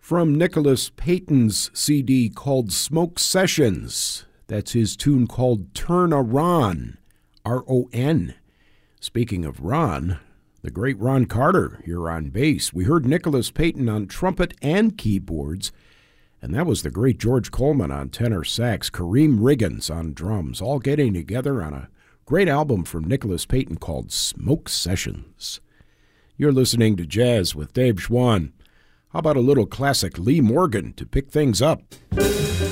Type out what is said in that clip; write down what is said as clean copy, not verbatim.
From Nicholas Payton's CD called Smoke Sessions. That's his tune called Turn a Ron, R-O-N. Speaking of Ron, the great Ron Carter here on bass. We heard Nicholas Payton on trumpet and keyboards, and that was the great George Coleman on tenor sax, Kareem Riggins on drums, all getting together on a great album from Nicholas Payton called Smoke Sessions. You're listening to Jazz with Dave Schwann. How about a little classic Lee Morgan to pick things up?